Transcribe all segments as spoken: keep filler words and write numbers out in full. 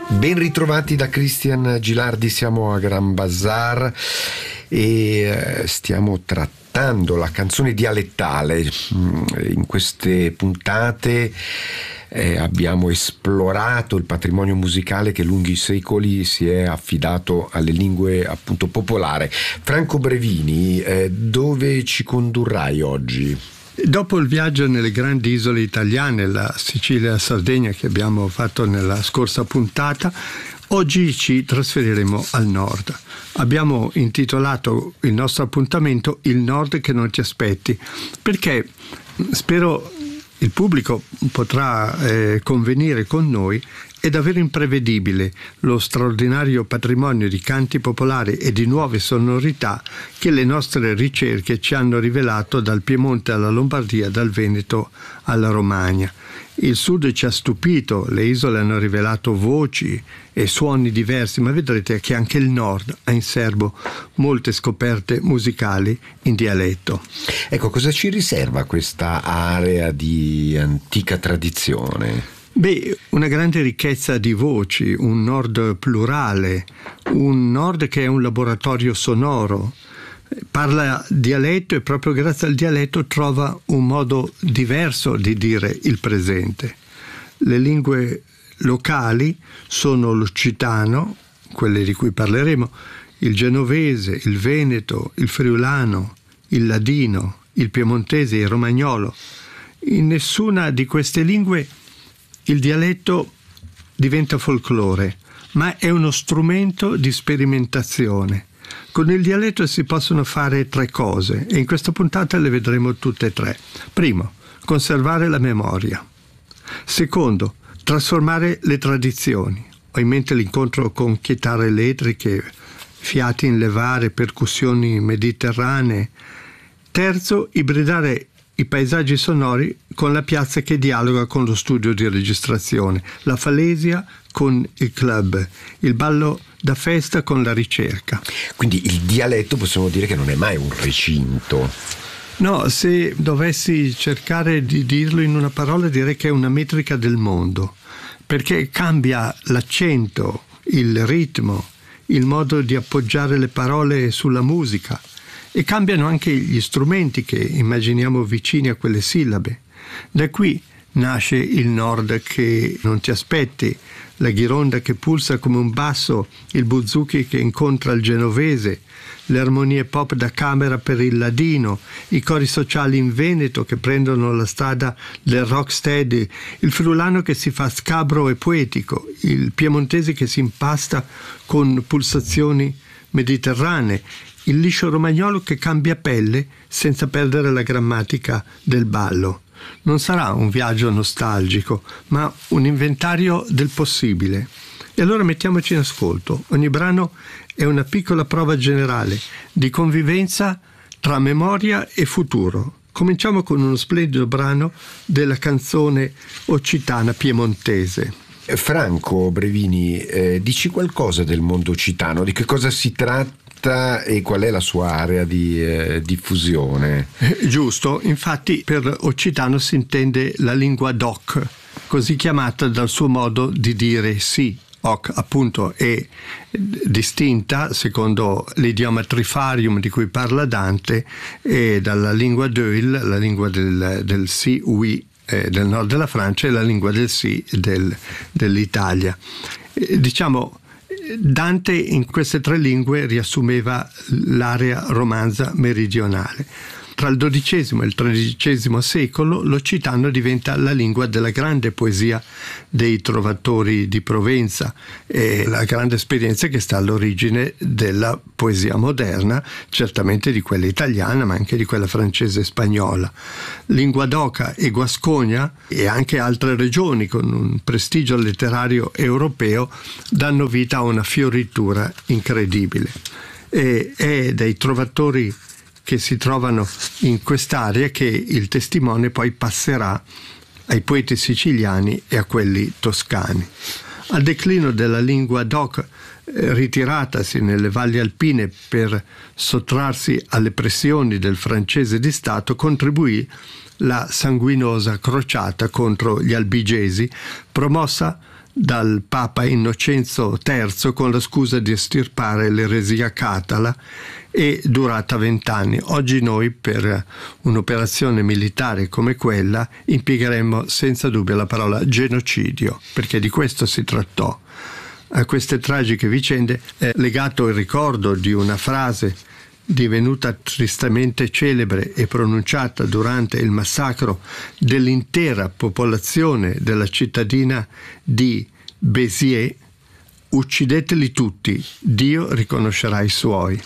Ben ritrovati da Cristian Gilardi, siamo a Gran Bazar e stiamo trattando la canzone dialettale. In queste puntate eh, abbiamo esplorato il patrimonio musicale che lunghi i secoli si è affidato alle lingue appunto popolari. Franco Brevini, eh, dove ci condurrai oggi? Dopo il viaggio nelle grandi isole italiane, la Sicilia e la Sardegna che abbiamo fatto nella scorsa puntata, oggi ci trasferiremo al nord. Abbiamo intitolato il nostro appuntamento Il Nord che non ti aspetti, perché spero il pubblico potrà eh, convenire con noi. È davvero imprevedibile lo straordinario patrimonio di canti popolari e di nuove sonorità che le nostre ricerche ci hanno rivelato dal Piemonte alla Lombardia, dal Veneto alla Romagna. Il sud ci ha stupito, le isole hanno rivelato voci e suoni diversi, ma vedrete che anche il nord ha in serbo molte scoperte musicali in dialetto. Ecco, cosa ci riserva questa area di antica tradizione? Beh, una grande ricchezza di voci, un nord plurale, un nord che è un laboratorio sonoro, parla dialetto e proprio grazie al dialetto trova un modo diverso di dire il presente. Le lingue locali sono l'occitano, quelle di cui parleremo, il genovese, il veneto, il friulano, il ladino, il piemontese, il romagnolo. In nessuna di queste lingue il dialetto diventa folklore, ma è uno strumento di sperimentazione. Con il dialetto si possono fare tre cose e in questa puntata le vedremo tutte e tre. Primo, conservare la memoria. Secondo, trasformare le tradizioni. Ho in mente l'incontro con chitarre elettriche, fiati in levare, percussioni mediterranee. Terzo, ibridare i paesaggi sonori con la piazza che dialoga con lo studio di registrazione, la falesia con il club, il ballo da festa con la ricerca. Quindi il dialetto possiamo dire che non è mai un recinto. No, se dovessi cercare di dirlo in una parola direi che è una metrica del mondo, perché cambia l'accento, il ritmo, il modo di appoggiare le parole sulla musica. E cambiano anche gli strumenti che immaginiamo vicini a quelle sillabe. Da qui nasce il nord che non ti aspetti, la ghironda che pulsa come un basso, il buzuki che incontra il genovese, le armonie pop da camera per il ladino, i cori sociali in Veneto che prendono la strada del rocksteady, il friulano che si fa scabro e poetico, il piemontese che si impasta con pulsazioni mediterranee, il liscio romagnolo che cambia pelle senza perdere la grammatica del ballo. Non sarà un viaggio nostalgico, ma un inventario del possibile. E allora mettiamoci in ascolto. Ogni brano è una piccola prova generale di convivenza tra memoria e futuro. Cominciamo con uno splendido brano della canzone occitana piemontese. Franco Brevini, eh, dici qualcosa del mondo occitano, di che cosa si tratta e qual è la sua area di eh, diffusione? Eh, giusto, infatti per occitano si intende la lingua d'oc, così chiamata dal suo modo di dire sì. Oc appunto è distinta secondo l'idioma trifarium di cui parla Dante e dalla lingua d'oil, la lingua del, del sì, oui, eh, del nord della Francia e la lingua del sì del, dell'Italia. Eh, diciamo Dante in queste tre lingue riassumeva l'area romanza meridionale. Tra il dodicesimo e il tredicesimo secolo l'occitano diventa la lingua della grande poesia dei trovatori di Provenza e la grande esperienza che sta all'origine della poesia moderna, certamente di quella italiana ma anche di quella francese e spagnola. Lingua d'Oca e Guascogna e anche altre regioni con un prestigio letterario europeo danno vita a una fioritura incredibile. E è dai trovatori che si trovano in quest'area che il testimone poi passerà ai poeti siciliani e a quelli toscani. Al declino della lingua d'oc, eh, ritiratasi nelle valli alpine per sottrarsi alle pressioni del francese di Stato, contribuì la sanguinosa crociata contro gli albigesi promossa dal Papa Innocenzo terzo con la scusa di estirpare l'eresia catala e durata vent'anni. Oggi noi per un'operazione militare come quella impiegheremmo senza dubbio la parola genocidio, perché di questo si trattò. A queste tragiche vicende è legato il ricordo di una frase divenuta tristemente celebre e pronunciata durante il massacro dell'intera popolazione della cittadina di Béziers: uccideteli tutti, Dio riconoscerà i suoi.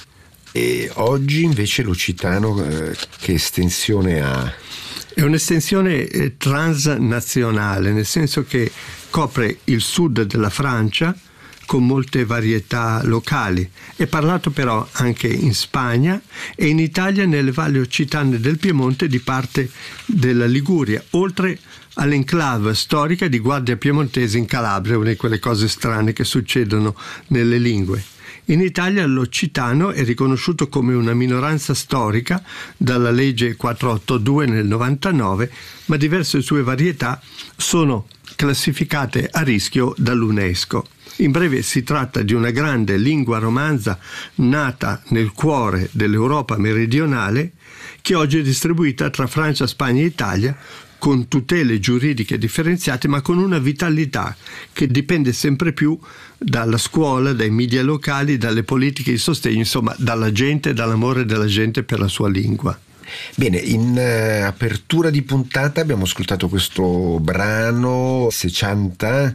E oggi invece l'occitano eh, che estensione ha? È un'estensione eh, transnazionale, nel senso che copre il sud della Francia con molte varietà locali. È parlato però anche in Spagna e in Italia nelle valli occitane del Piemonte di parte della Liguria, oltre all'enclave storica di Guardia Piemontese in Calabria, una di quelle cose strane che succedono nelle lingue. In Italia l'occitano è riconosciuto come una minoranza storica dalla legge quattrocentottantadue nel novantanove, ma diverse sue varietà sono classificate a rischio dall'UNESCO. In breve si tratta di una grande lingua romanza nata nel cuore dell'Europa meridionale che oggi è distribuita tra Francia, Spagna e Italia con tutele giuridiche differenziate ma con una vitalità che dipende sempre più dalla scuola, dai media locali, dalle politiche di sostegno, insomma dalla gente, dall'amore della gente per la sua lingua. Bene, in uh, apertura di puntata abbiamo ascoltato questo brano sessanta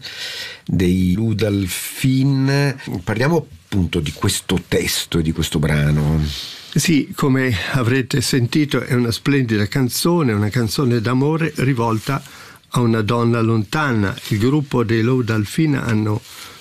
dei Ludalfin. Parliamo appunto di questo testo e di questo brano. Sì, come avrete sentito è una splendida canzone, una canzone d'amore rivolta a una donna lontana. Il gruppo dei Ludalfin hanno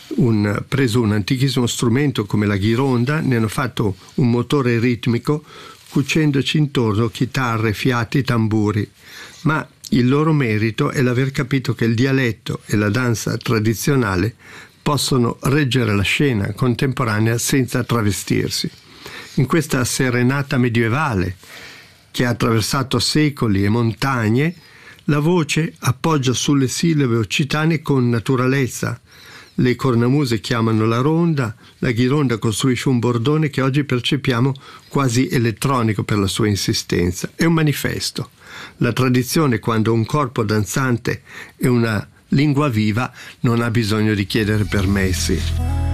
un, preso un antichissimo strumento come la ghironda, ne hanno fatto un motore ritmico cucendoci intorno chitarre, fiati, tamburi, ma il loro merito è l'aver capito che il dialetto e la danza tradizionale possono reggere la scena contemporanea senza travestirsi. In questa serenata medievale che ha attraversato secoli e montagne, la voce appoggia sulle sillabe occitane con naturalezza. Le cornamuse chiamano la ronda, la ghironda costruisce un bordone che oggi percepiamo quasi elettronico per la sua insistenza. È un manifesto. La tradizione, quando un corpo danzante è una lingua viva, non ha bisogno di chiedere permessi.